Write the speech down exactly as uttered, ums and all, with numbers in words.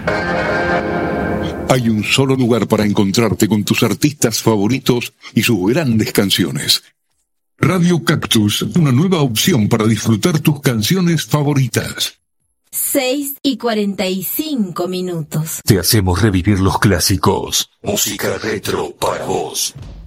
Hay un solo lugar para encontrarte con tus artistas favoritos y sus grandes canciones. Radio Cactus, una nueva opción para disfrutar tus canciones favoritas. seis y cuarenta y cinco minutos. Te hacemos revivir los clásicos. Música retro para vos.